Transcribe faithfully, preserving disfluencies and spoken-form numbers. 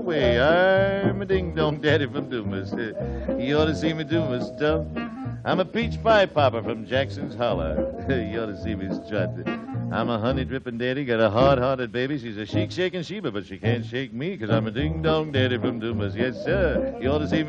Way, I'm a ding-dong daddy from Dumas. You ought to see me do my stuff. I'm a peach pie popper from Jackson's Holler. You ought to see me strut. I'm a honey-dripping daddy, got a hard-hearted baby. She's a chic-shaking Sheba, but she can't shake me, 'cause I'm a ding-dong daddy from Dumas. Yes, sir. You ought to see me